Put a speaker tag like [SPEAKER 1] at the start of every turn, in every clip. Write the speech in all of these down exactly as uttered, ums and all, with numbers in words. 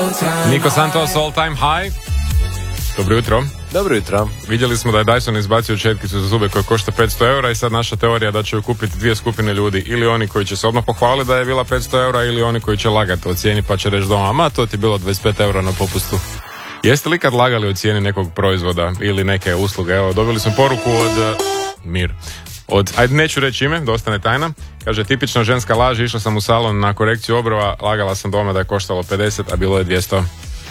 [SPEAKER 1] Nico Santos, All Time High. Dobro jutro.
[SPEAKER 2] Dobro jutro.
[SPEAKER 1] Vidjeli smo da je Dyson izbacio četkicu za zube koja košta petsto eura i sad naša teorija da će ju kupiti dvije skupine ljudi. Ili oni koji će se odmah pohvaliti da je bila petsto eura ili oni koji će lagati o cijeni pa će reći doma, ma to ti je bilo dvadeset pet eura na popustu. Jeste li kad lagali o cijeni nekog proizvoda ili neke usluge? Evo, dobili smo poruku od uh, Mir. Od, ajde, neću reći ime, da ostane tajna. Kaže, tipična ženska laž, išla sam u salon na korekciju obrova, lagala sam doma da je koštalo pedeset, a bilo je dvjesto.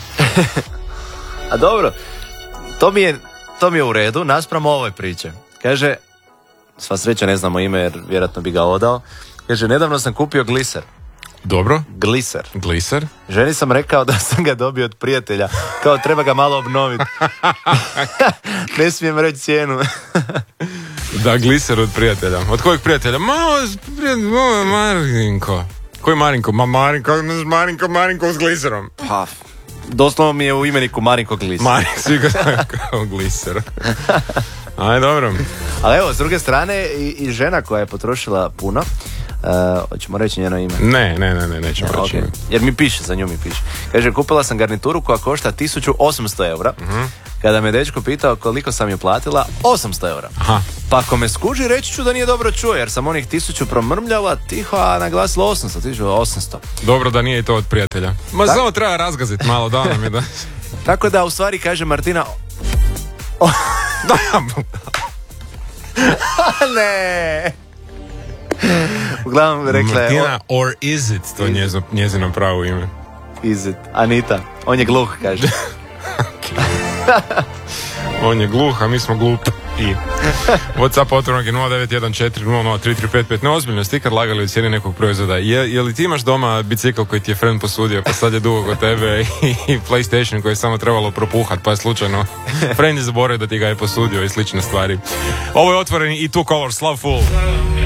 [SPEAKER 2] A dobro, to mi je, to mi je u redu, naspram ovoj priče. Kaže, sva sreća ne znamo ime jer vjerojatno bi ga odao. Kaže, nedavno sam kupio gliser.
[SPEAKER 1] Dobro.
[SPEAKER 2] Gliser.
[SPEAKER 1] Gliser.
[SPEAKER 2] Ženi sam rekao da sam ga dobio od prijatelja. Kao treba ga malo obnoviti. Ne smijem reći cijenu.
[SPEAKER 1] Da, gliser od prijatelja. Od kojeg prijatelja? Ma, ma Marinko. Koji Marinko? Ma Marinko, Marinko, Marinko s gliserom.
[SPEAKER 2] Pa, doslovno mi je u imeniku Marinko gliser.
[SPEAKER 1] Marinko, svi ga kao gliser. Aj, dobro.
[SPEAKER 2] Ali evo, s druge strane, i, i žena koja je potrošila puno, uh, hoćemo reći njeno ime?
[SPEAKER 1] Ne, ne, ne, ne nećemo
[SPEAKER 2] ne,
[SPEAKER 1] reći
[SPEAKER 2] okay.
[SPEAKER 1] ime.
[SPEAKER 2] Jer mi piše, za nju mi piše. Kaže, kupila sam garnituru koja košta tisuću osamsto eura. Uh-huh. Kada me dečko pitao koliko sam je platila, osamsto eura.
[SPEAKER 1] Aha.
[SPEAKER 2] Pa ako me skuži, reći ću da nije dobro čuo, jer sam onih tisuću promrmljala tiho, a naglasila osamsto, tisuću osamsto.
[SPEAKER 1] Dobro da nije i to od prijatelja. Ma tak... samo treba razgaziti malo, da nam je da...
[SPEAKER 2] Tako da, u stvari, kaže Martina... Ne. Uglavnom rekla je
[SPEAKER 1] Martina, or is it, to je njezino pravo ime.
[SPEAKER 2] Is it, Anita. On je gluh, kaže.
[SPEAKER 1] On je gluh, a mi smo glupi. I WhatsApp otvorenog je nula devet jedan četiri nula nula tri tri pet pet. Neozbiljno, ste ikad lagali u cijeni nekog proizvoda? Je, je li ti imaš doma bicikl koji ti je friend posudio, pa sad je dugo kod tebe, i, i PlayStation koji je samo trebalo propuhat, pa je slučajno friend je zaboravio da ti ga je posudio i slične stvari. Ovo je otvoreni i Two Colors, Love Fool.